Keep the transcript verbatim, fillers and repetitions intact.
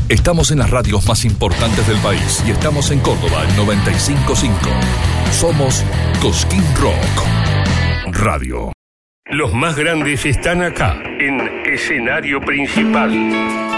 Estamos en las radios más importantes del país y estamos en Córdoba en noventa y cinco punto cinco. Somos Cosquín Rock Radio. Los más grandes están acá, en escenario principal.